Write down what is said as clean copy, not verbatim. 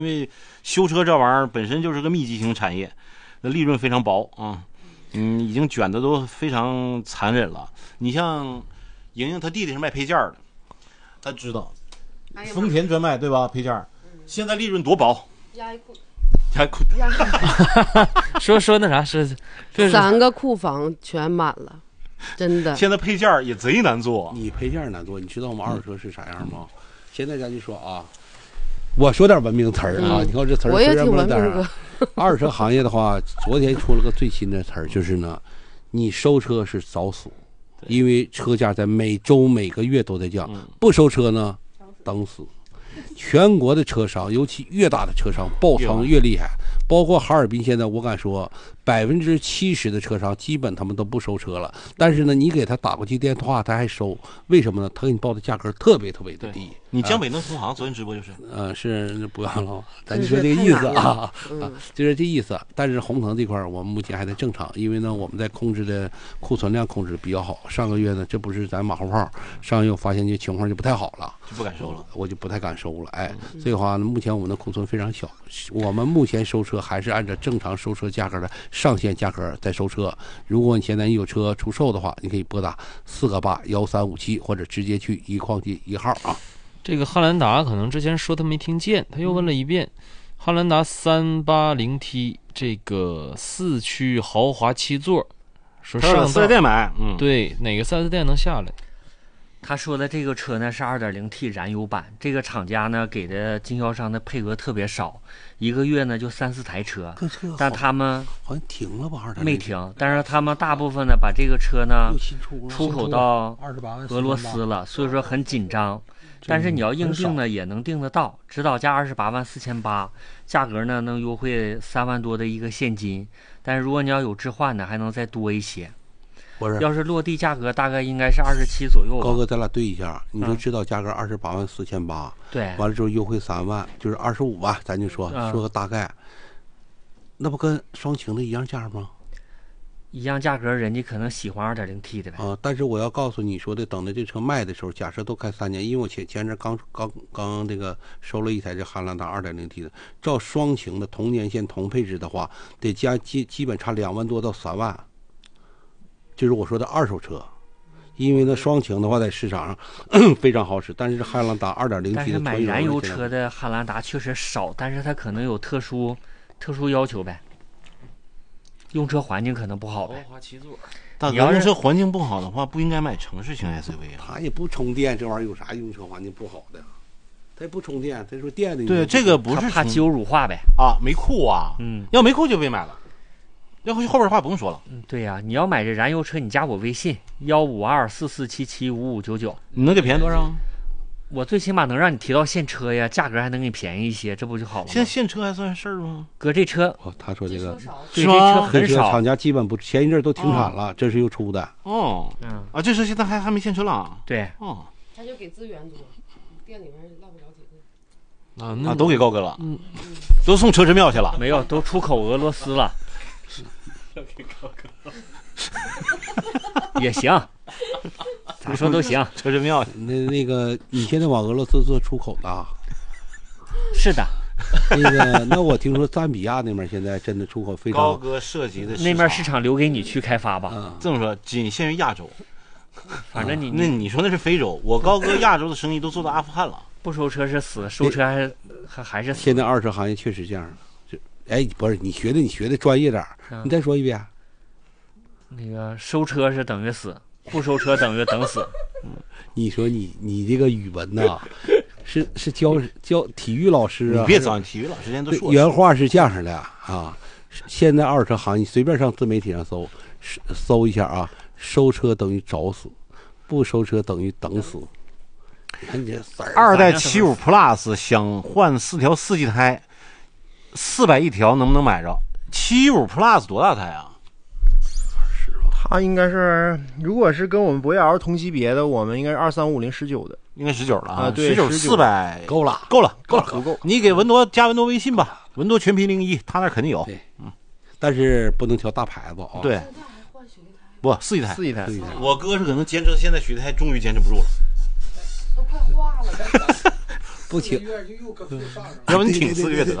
因为修车这玩意儿本身就是个密集型产业，那利润非常薄啊。已经卷的都非常残忍了。你像莹莹她弟弟是卖配件的，他知道丰田专卖对吧？配件现在利润多薄， 压一裤， 说那啥是 3个库房全满了，真的。 现在配件也贼难做。 你配件难做，你知道我们二手车是啥样吗？现在咱就说啊，我说点文明词儿啊，你看这词儿我也挺文明的。 二手车行业的话，昨天出了个最新的词儿，就是呢，你收车是找死，因为车价在每周每个月都在降，不收车呢等死。全国的车商，尤其越大的车商爆仓越厉害，包括哈尔滨现在我敢说70%的车商基本他们都不收车了，但是呢你给他打过去电话他还收，为什么呢？他给你报的价格特别特别的低。 你江北能同行昨天直播就是是不要了，咱就说这个意思啊，就是这意思。但是红腾这块我们目前还在正常，因为呢我们在控制的库存量控制比较好。上个月呢这不是咱马后炮，上个月我发现这情况就不太好了， 就不敢收了， 我就不太敢收了。这个话呢目前我们的库存非常小，我们目前收车还是按照正常收车价格的上限价格在收车。如果你现在有车出售的话，你可以拨打4881357或者直接去一矿机1号啊。 这个汉兰达可能之前说他没听见，他又问了一遍。汉兰达 380T 这个4驱豪华7座，说上 4S店买， 对，哪个4S店能下来？ 他说的这个车呢是 2.0T 燃油版，这个厂家呢给的经销商的配额特别少，一个月呢就3-4台车，但他们好像停了吧？ 没停，但是他们大部分呢把这个车呢出口到俄罗斯了，所以说很紧张。但是你要硬定呢也能定得到，指导价284800，价格呢能优惠3万多的一个现金，但是如果你要有置换呢还能再多一些。要是落地价格大概应该是27左右吧。 高哥，咱俩对一下，你说指导价格284800， 对， 完了之后优惠3万，就是25吧，咱就说个大概，那不跟双擎的一样价吗？ 一样价格，人家可能喜欢 2.0T 的呗。 但是我要告诉你说的，等着这车卖的时候，假设都开3年，因为我前阵刚这个收了一台这汉兰达 2.0T 的，照双擎的同年限同配置的话，得加基本差2万多到3万。就是我说的二手车，因为呢双擎的话在市场上非常好使，但是汉兰达 2.0T 但是买燃油车的汉兰达确实少，但是它可能有特殊要求呗，用车环境可能不好呗。 大哥，用车环境不好的话，不应该买城市型 SUV 啊。 它也不充电，这玩意儿有啥用车环境不好的？它也不充电，它说电的。 对，这个不是怕机油乳化呗。 没库啊。要没库就别买了。要后边的话不用说了。 对呀，你要买这燃油车，你加我微信15244775599， 你能给便宜多少？ 我最起码能让你提到现车呀，价格还能给你便宜一些，这不就好了吗？ 现在现车还算事儿吗？ 哥，这车他说这个对，这车很少， 厂家基本不，前一阵都停产了，这是又出的。 这车现在还没现车了。 对， 他就给资源多，店里面落不着几个。 都给高哥了，都送车神庙去了。 没有，都出口俄罗斯了。也行，咋说都行。 车神庙那个，你现在往俄罗斯做出口的？ 是的。 那我听说赞比亚那边现在真的出口非常。 高哥涉及的那边市场留给你去开发吧。 这么说，仅限于亚洲。 反正你说那是非洲，我高哥亚洲的生意都做到阿富汗了。 不收车是死，收车还是死。 现在二手行业确实这样。不是你学的专业点你再说一遍。 那个收车是等于死，不收车等于等死。 你说你这个语文呐，是教体育老师啊？ 你别找体育老师，人家都说原话是这样的啊。现在二手车行业随便上自媒体上搜一下啊，收车等于找死，不收车等于等死。 2代75 Plus 想换4条4季胎。400一条能不能买着？75 Plus 多大台啊？ 它应该是，如果是跟我们博越 L 同级别的，我们应该是235/19的， 应该19了啊。 对 ，19 400 够了。 不够。 你给文多加文多微信吧，文多全拼01，他那肯定有。 对，但是不能挑大牌子啊。 对，不4季胎。 4季胎。 我哥是可能坚持，现在雪地胎终于坚持不住了， 都快化了。 不停， 要不你挺4个月得